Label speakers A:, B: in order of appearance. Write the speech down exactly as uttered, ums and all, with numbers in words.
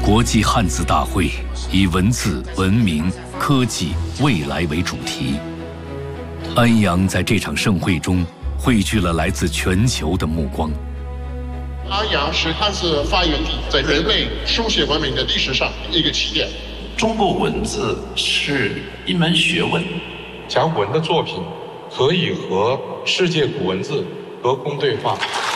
A: 国际汉字大会以文字、文明、科技、未来为主题。安阳在这场盛会中汇聚了来自全球的目光。
B: 安阳是汉字发源地，在人类书写文明的历史上一个起点。
C: 中国文字是一门学问，
D: 甲骨文的作品可以和世界古文字隔空对话。